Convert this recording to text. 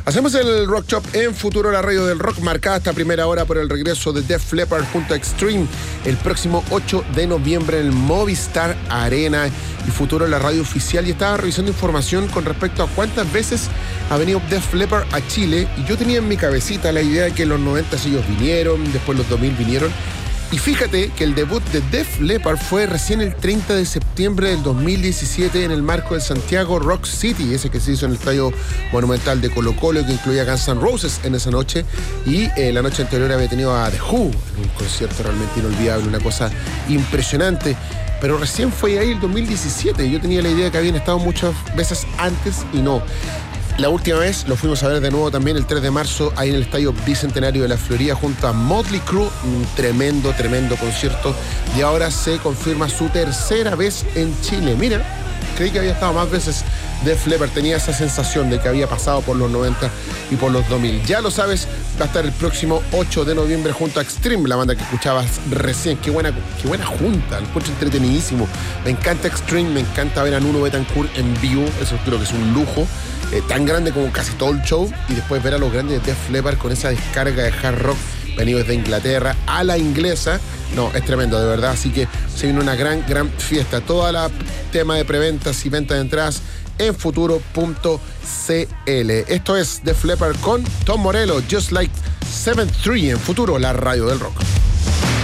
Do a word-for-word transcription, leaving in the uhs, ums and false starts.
Hacemos el Rock Shop en Futuro, la radio del rock, marcada esta primera hora por el regreso de Def Leppard junto a Extreme el próximo ocho de noviembre en el Movistar Arena. Y Futuro, la radio oficial. Y estaba revisando información con respecto a cuántas veces ha venido Def Leppard a Chile. Y yo tenía en mi cabecita la idea de que en los noventa ellos vinieron, después los dos mil vinieron. Y fíjate que el debut de Def Leppard fue recién el treinta de septiembre del dos mil diecisiete en el marco del Santiago Rock City, ese que se hizo en el Estadio Monumental de Colo Colo, que incluía Guns N' Roses en esa noche. Y eh, la noche anterior había tenido a The Who en un concierto realmente inolvidable, una cosa impresionante. Pero recién fue ahí el dos mil diecisiete. Yo tenía la idea de que habían estado muchas veces antes y no. La última vez lo fuimos a ver de nuevo también el tres de marzo ahí en el Estadio Bicentenario de la Florida junto a Motley Crue, un tremendo, tremendo concierto, y ahora se confirma su tercera vez en Chile. Mira, creí que había estado más veces Def Leppard, tenía esa sensación de que había pasado por los noventa y por los dos mil. Ya lo sabes, va a estar el próximo ocho de noviembre junto a Extreme, la banda que escuchabas recién. Qué buena, qué buena junta, lo encuentro entretenidísimo. Me encanta Extreme, me encanta ver a Nuno Bettencourt en vivo, eso creo que es un lujo. Eh, tan grande como casi todo el show, y después ver a los grandes de Def Leppard con esa descarga de hard rock venido desde Inglaterra a la inglesa. No, es tremendo, de verdad. Así que se viene una gran, gran fiesta. Todo el tema de preventas y venta de entradas en futuro punto c l. Esto es Def Leppard con Tom Morello, Just Like setenta y tres en Futuro, la radio del rock.